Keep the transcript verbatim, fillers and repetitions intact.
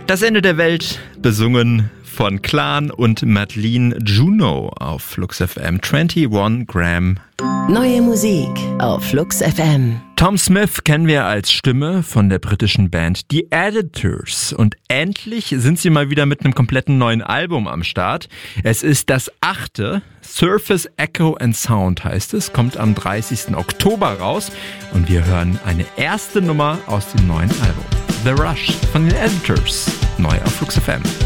Das Ende der Welt, besungen von Clan und Madeleine Juno auf Flux F M. einundzwanzig Gramm. Neue Musik auf Flux F M. Tom Smith kennen wir als Stimme von der britischen Band The Editors. Und endlich sind sie mal wieder mit einem kompletten neuen Album am Start. Es ist das achte, Surface Echo and Sound heißt es, kommt am dreißigsten Oktober raus. Und wir hören eine erste Nummer aus dem neuen Album. The Rush von den Editors, neu auf Flux F M.